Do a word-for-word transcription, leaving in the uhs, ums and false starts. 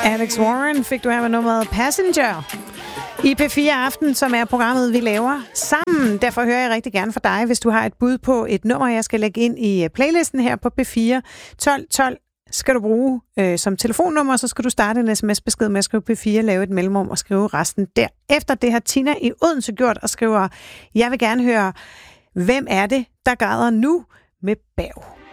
Alex Warren fik du her med nummeret Passenger i P fire Aften, som er programmet, vi laver sammen. Derfor hører jeg rigtig gerne fra dig, hvis du har et bud på et nummer, jeg skal lægge ind i playlisten her på P fire. tolv tolv skal du bruge øh, som telefonnummer, så skal du starte en sms-besked med at skrive P fire, lave et mellemrum og skrive resten der. Efter det har Tina i Odense gjort og skriver, jeg vil gerne høre, hvem er det, der græder nu med Berg?